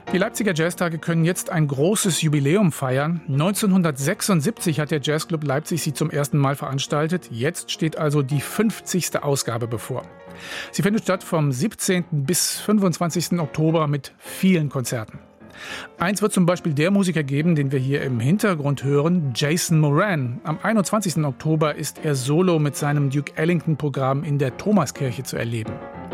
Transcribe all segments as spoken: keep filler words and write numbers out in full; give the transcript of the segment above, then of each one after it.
Die Leipziger Jazztage können jetzt ein großes Jubiläum feiern. neunzehnhundertsechsundsiebzig hat der Jazzclub Leipzig sie zum ersten Mal veranstaltet. Jetzt steht also die fünfzigste Ausgabe bevor. Sie findet statt vom siebzehnten bis fünfundzwanzigsten Oktober mit vielen Konzerten. Eins wird zum Beispiel der Musiker geben, den wir hier im Hintergrund hören, Jason Moran. Am einundzwanzigsten Oktober ist er solo mit seinem Duke Ellington-Programm in der Thomaskirche zu erleben.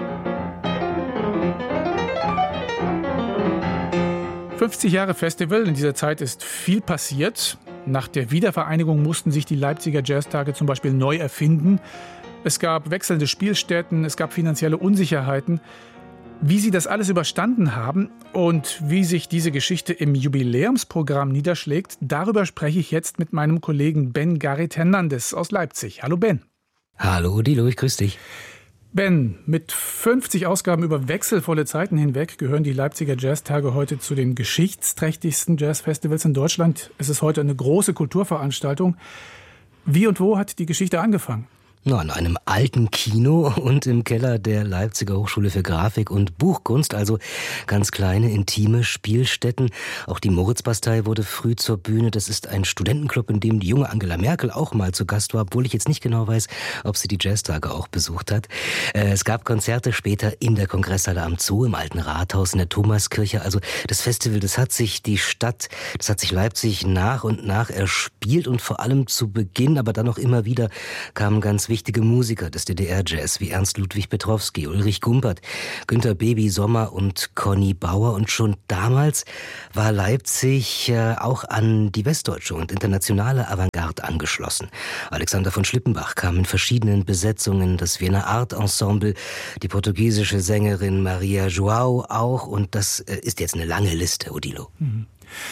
fünfzig Jahre Festival, in dieser Zeit ist viel passiert. Nach der Wiedervereinigung mussten sich die Leipziger Jazztage zum Beispiel neu erfinden. Es gab wechselnde Spielstätten, es gab finanzielle Unsicherheiten. Wie sie das alles überstanden haben und wie sich diese Geschichte im Jubiläumsprogramm niederschlägt, darüber spreche ich jetzt mit meinem Kollegen Ben Garrit Hernandez aus Leipzig. Hallo Ben. Hallo Odilo, ich grüße dich. Ben, mit fünfzig Ausgaben über wechselvolle Zeiten hinweg gehören die Leipziger Jazztage heute zu den geschichtsträchtigsten Jazzfestivals in Deutschland. Es ist heute eine große Kulturveranstaltung. Wie und wo hat die Geschichte angefangen? Na, an einem alten Kino und im Keller der Leipziger Hochschule für Grafik und Buchkunst, also ganz kleine, intime Spielstätten. Auch die Moritzbastei wurde früh zur Bühne. Das ist ein Studentenclub, in dem die junge Angela Merkel auch mal zu Gast war, obwohl ich jetzt nicht genau weiß, ob sie die Jazztage auch besucht hat. Es gab Konzerte später in der Kongresshalle am Zoo, im Alten Rathaus, in der Thomaskirche. Also das Festival, das hat sich die Stadt, das hat sich Leipzig nach und nach erspielt und vor allem zu Beginn, aber dann auch immer wieder kamen ganz wichtige Musiker des D D R-Jazz wie Ernst Ludwig Petrowski, Ulrich Gumpert, Günter Baby Sommer und Conny Bauer. Und schon damals war Leipzig äh, auch an die westdeutsche und internationale Avantgarde angeschlossen. Alexander von Schlippenbach kam in verschiedenen Besetzungen, das Wiener Art Ensemble, die portugiesische Sängerin Maria Joao auch. Und das äh, ist jetzt eine lange Liste, Odilo. Mhm.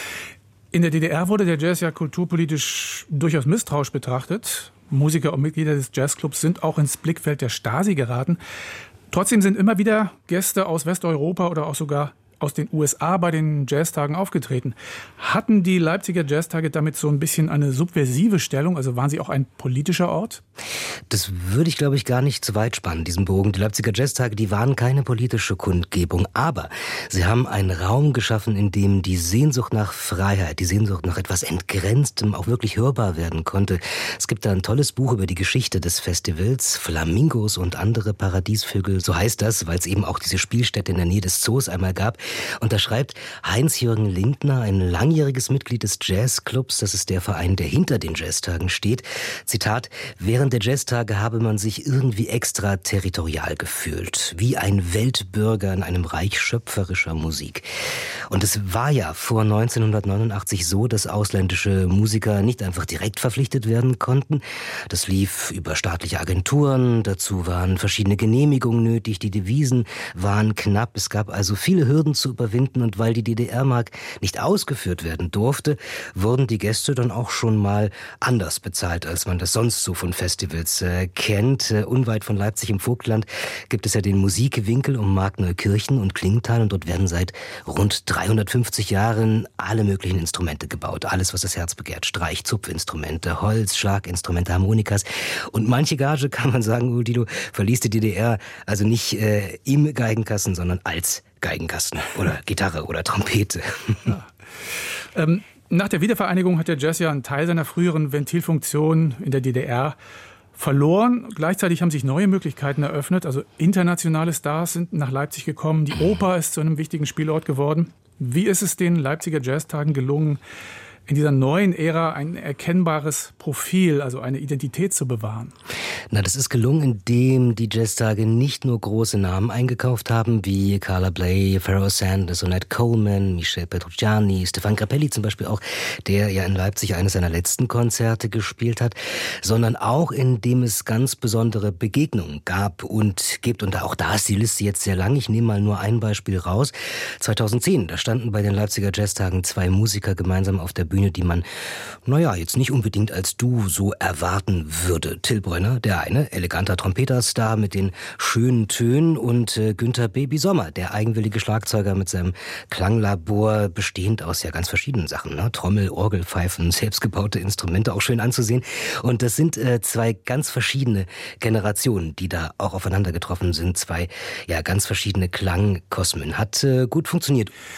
In der D D R wurde der Jazz ja kulturpolitisch durchaus misstrauisch betrachtet. Musiker und Mitglieder des Jazzclubs sind auch ins Blickfeld der Stasi geraten. Trotzdem sind immer wieder Gäste aus Westeuropa oder auch sogar aus den U S A bei den Jazztagen aufgetreten. Hatten die Leipziger Jazztage damit so ein bisschen eine subversive Stellung? Also waren sie auch ein politischer Ort? Das würde ich, glaube ich, gar nicht zu weit spannen, diesen Bogen. Die Leipziger Jazztage, die waren keine politische Kundgebung, aber sie haben einen Raum geschaffen, in dem die Sehnsucht nach Freiheit, die Sehnsucht nach etwas Entgrenztem auch wirklich hörbar werden konnte. Es gibt da ein tolles Buch über die Geschichte des Festivals, Flamingos und andere Paradiesvögel, so heißt das, weil es eben auch diese Spielstätte in der Nähe des Zoos einmal gab. Und da schreibt Heinz-Jürgen Lindner, ein langjähriges Mitglied des Jazzclubs, das ist der Verein, der hinter den Jazztagen steht, Zitat: Während der Jazztage habe man sich irgendwie extraterritorial gefühlt, wie ein Weltbürger in einem Reich schöpferischer Musik. Und es war ja vor neunzehnhundertneunundachtzig so, dass ausländische Musiker nicht einfach direkt verpflichtet werden konnten. Das lief über staatliche Agenturen, dazu waren verschiedene Genehmigungen nötig, die Devisen waren knapp, es gab also viele Hürden zu überwinden, und weil die D D R-Mark nicht ausgeführt werden durfte, wurden die Gäste dann auch schon mal anders bezahlt, als man das sonst so von Festivals äh, kennt. Äh, unweit von Leipzig im Vogtland gibt es ja den Musikwinkel um Markneukirchen und Klingenthal, und dort werden seit rund dreihundertfünfzig Jahren alle möglichen Instrumente gebaut. Alles, was das Herz begehrt. Streich-, Zupfinstrumente, Holz-, Schlaginstrumente, Harmonikas. Und manche Gage, kann man sagen, Odilo, verließ die D D R also nicht äh, im Geigenkasten, sondern als Geigenkasten oder Gitarre oder Trompete. Ja. Ähm, nach der Wiedervereinigung hat der Jazz ja einen Teil seiner früheren Ventilfunktion in der D D R verloren. Gleichzeitig haben sich neue Möglichkeiten eröffnet. Also internationale Stars sind nach Leipzig gekommen. Die Oper ist zu einem wichtigen Spielort geworden. Wie ist es den Leipziger Jazztagen gelungen, in dieser neuen Ära ein erkennbares Profil, also eine Identität zu bewahren? Na, das ist gelungen, indem die Jazztage nicht nur große Namen eingekauft haben, wie Carla Bley, Pharoah Sanders, Ornette Coleman, Michel Petrucciani, Stefan Grappelli zum Beispiel auch, der ja in Leipzig eines seiner letzten Konzerte gespielt hat, sondern auch indem es ganz besondere Begegnungen gab und gibt. Und auch da ist die Liste jetzt sehr lang. Ich nehme mal nur ein Beispiel raus. zweitausendzehn, da standen bei den Leipziger Jazztagen zwei Musiker gemeinsam auf der Bühne, die man, naja, jetzt nicht unbedingt als Duo so erwarten würde. Till Brönner, der eine, eleganter Trompeterstar mit den schönen Tönen, und äh, Günter Baby Sommer, der eigenwillige Schlagzeuger mit seinem Klanglabor, bestehend aus ja ganz verschiedenen Sachen, ne? Trommel, Orgel, Pfeifen, selbstgebaute Instrumente, auch schön anzusehen. Und das sind äh, zwei ganz verschiedene Generationen, die da auch aufeinander getroffen sind. Zwei, ja, ganz verschiedene Klangkosmen. Hat äh, gut funktioniert.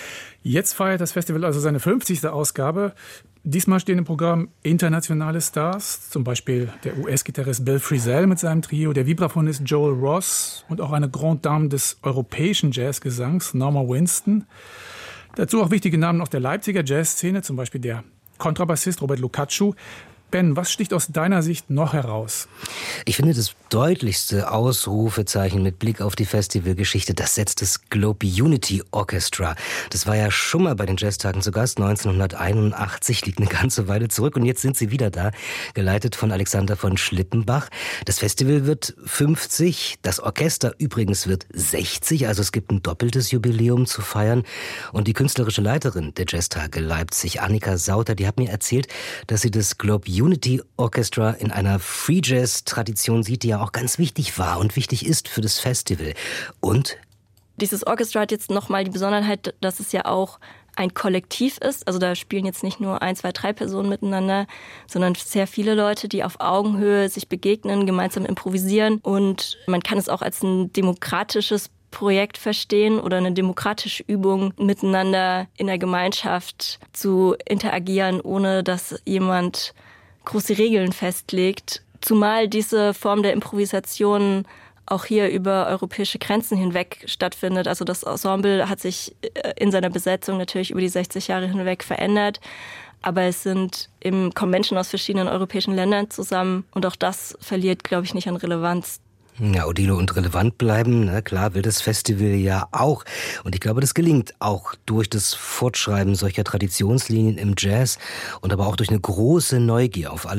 Jetzt feiert das Festival also seine fünfzigste Ausgabe. Diesmal stehen im Programm internationale Stars, zum Beispiel der U S-Gitarrist Bill Frisell mit seinem Trio, der Vibraphonist Joel Ross und auch eine Grande Dame des europäischen Jazzgesangs, Norma Winston. Dazu auch wichtige Namen aus der Leipziger Jazzszene, zum Beispiel der Kontrabassist Robert Lukacschu. Ben, was sticht aus deiner Sicht noch heraus? Ich finde, das deutlichste Ausrufezeichen mit Blick auf die Festivalgeschichte, das setzt das Globe Unity Orchestra. Das war ja schon mal bei den Jazztagen zu Gast, neunzehnhunderteinundachtzig, liegt eine ganze Weile zurück. Und jetzt sind sie wieder da, geleitet von Alexander von Schlippenbach. Das Festival wird fünfzig, das Orchester übrigens wird sechzig, also es gibt ein doppeltes Jubiläum zu feiern. Und die künstlerische Leiterin der Jazztage Leipzig, Annika Sauter, die hat mir erzählt, dass sie das Globe Unity Orchestra in einer Free Jazz Tradition sieht, die ja auch ganz wichtig war und wichtig ist für das Festival. Und dieses Orchestra hat jetzt nochmal die Besonderheit, dass es ja auch ein Kollektiv ist. Also da spielen jetzt nicht nur ein, zwei, drei Personen miteinander, sondern sehr viele Leute, die auf Augenhöhe sich begegnen, gemeinsam improvisieren. Und man kann es auch als ein demokratisches Projekt verstehen oder eine demokratische Übung, miteinander in der Gemeinschaft zu interagieren, ohne dass jemand große Regeln festlegt. Zumal diese Form der Improvisation auch hier über europäische Grenzen hinweg stattfindet. Also das Ensemble hat sich in seiner Besetzung natürlich über die sechzig Jahre hinweg verändert. Aber es sind eben Convention aus verschiedenen europäischen Ländern zusammen. Und auch das verliert, glaube ich, nicht an Relevanz. Ja, Odilo, und relevant bleiben, na klar, will das Festival ja auch. Und ich glaube, das gelingt auch durch das Fortschreiben solcher Traditionslinien im Jazz und aber auch durch eine große Neugier auf alle